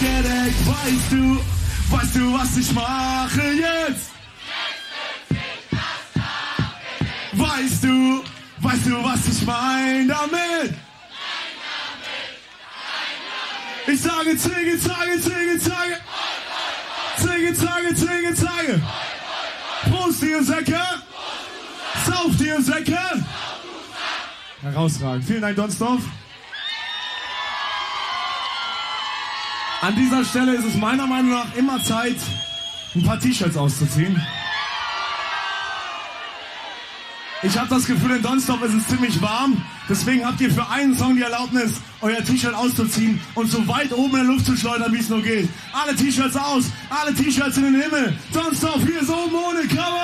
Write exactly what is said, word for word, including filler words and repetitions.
gedeckt. Weißt du, weißt du, was ich mache jetzt? Weißt du, weißt du, was ich mein damit? Ich sage Zige, Zage, Zige, Zage. Zige, Zage, Zige, Zage. Prost, ihr Säcke. Sauft, ihr Säcke. Herausragend. Vielen Dank, Donsdorf. An dieser Stelle ist es meiner Meinung nach immer Zeit, ein paar T-Shirts auszuziehen. Ich habe das Gefühl, in Donsdorf ist es ziemlich warm. Deswegen habt ihr für einen Song die Erlaubnis, euer T-Shirt auszuziehen und so weit oben in der Luft zu schleudern, wie es nur geht. Alle T-Shirts aus, alle T-Shirts in den Himmel. Donsdorf hier so oben ohne Cover.